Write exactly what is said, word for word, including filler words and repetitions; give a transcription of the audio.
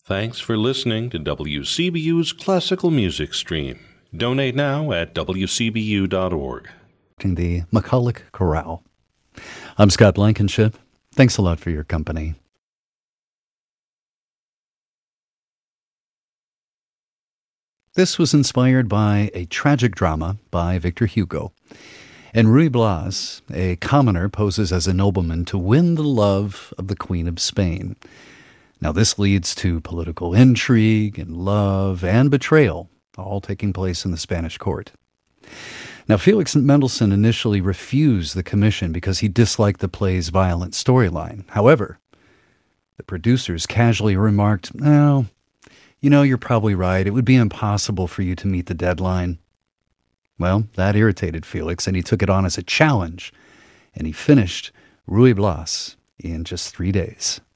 Thanks for listening to W C B U's Classical Music Stream. Donate now at w c b u dot org. The McCulloch Chorale. I'm Scott Blankenship. Thanks a lot for your company. This was inspired by a tragic drama by Victor Hugo. And Ruy Blas, a commoner, poses as a nobleman to win the love of the Queen of Spain. Now this leads to political intrigue and love and betrayal, all taking place in the Spanish court. Now Felix Mendelssohn initially refused the commission because he disliked the play's violent storyline. However, the producers casually remarked, "No, you know, you're probably right. It would be impossible for you to meet the deadline." Well, that irritated Felix, and he took it on as a challenge, and he finished Ruy Blas in just three days.